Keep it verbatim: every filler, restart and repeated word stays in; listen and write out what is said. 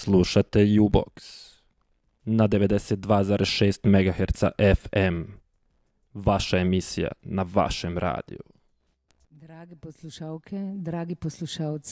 Slušate U-Box na devedeset dva zarez šest megaherca F M. Vaša emisija na vašem radiju. Drage poslušalke, dragi poslušalci,